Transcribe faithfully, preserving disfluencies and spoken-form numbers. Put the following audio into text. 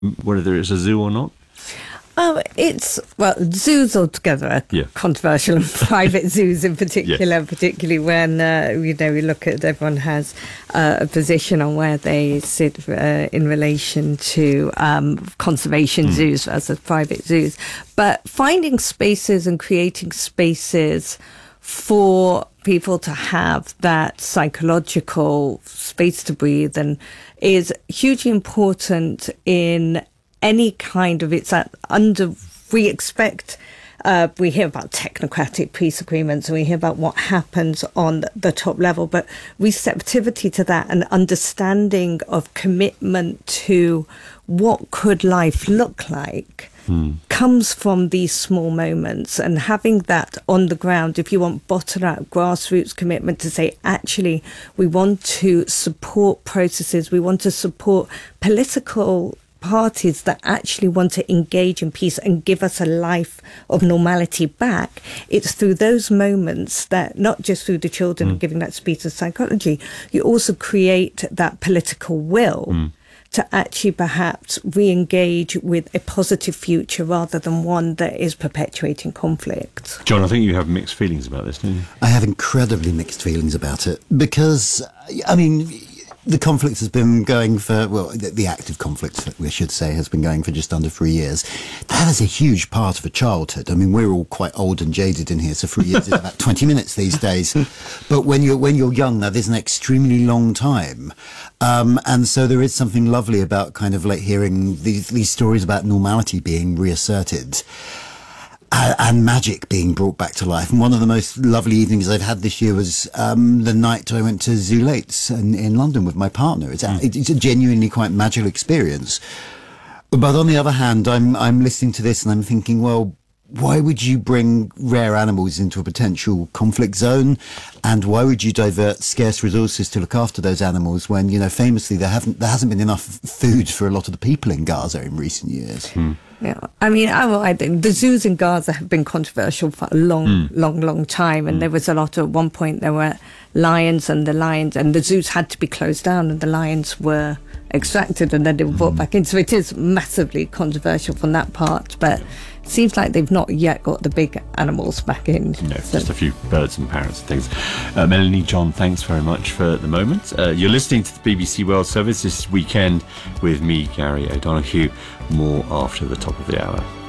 whether it's a zoo or not? Oh, it's, well, zoos altogether are yeah. controversial, and private zoos in particular, yes. particularly when, uh, you know, we look at, everyone has uh, a position on where they sit uh, in relation to um, conservation mm. zoos versus private zoos. But finding spaces and creating spaces for people to have that psychological space to breathe and is hugely important in any kind of, it's that under, we expect, uh, we hear about technocratic peace agreements and we hear about what happens on the top level, but receptivity to that and understanding of commitment to what could life look like mm. comes from these small moments, and having that on the ground, if you want bottom up grassroots commitment to say, actually, we want to support processes, we want to support political parties that actually want to engage in peace and give us a life of normality back. It's through those moments that, not just through the children mm. giving that speech of psychology, you also create that political will mm. to actually perhaps re-engage with a positive future rather than one that is perpetuating conflict. John, I think you have mixed feelings about this, don't you? I have incredibly mixed feelings about it because, I mean, the conflict has been going for, well, the, the active conflict, we should say, has been going for just under three years. That is a huge part of a childhood. I mean, we're all quite old and jaded in here, so three years is about twenty minutes these days. But when you're, when you're young, that is an extremely long time. Um, and so there is something lovely about kind of like hearing these, these stories about normality being reasserted. Uh, and magic being brought back to life. And one of the most lovely evenings I've had this year was um, the night I went to Zoo Lates in, in London with my partner. It's a, mm. it's a genuinely quite magical experience. But on the other hand, I'm I'm listening to this and I'm thinking, well, why would you bring rare animals into a potential conflict zone? And why would you divert scarce resources to look after those animals when, you know, famously there haven't there hasn't been enough food for a lot of the people in Gaza in recent years? Mm. Yeah, I mean, I, I think the zoos in Gaza have been controversial for a long, mm. long, long time. And mm. there was a lot of, at one point, there were lions and the lions, and the zoos had to be closed down and the lions were extracted and then they were brought mm. back in. So it is massively controversial from that part. But it seems like they've not yet got the big animals back in. No, so. Just a few birds and parrots and things. Uh, Melanie, John, thanks very much for the moment. Uh, you're listening to the B B C World Service this weekend with me, Gary O'Donoghue. More after the top of the hour.